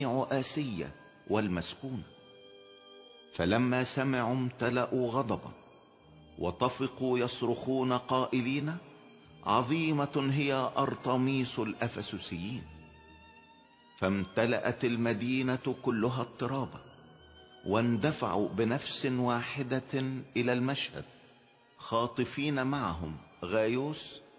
آسية والمسكونة. فلما سمعوا امتلأوا غضبا وطفقوا يصرخون قائلين: عظيمة هي أرطميس الأفسسيين. فامتلأت المدينة كلها اضطرابا، واندفعوا بنفس واحدة إلى المشهد، خاطفين معهم غايوس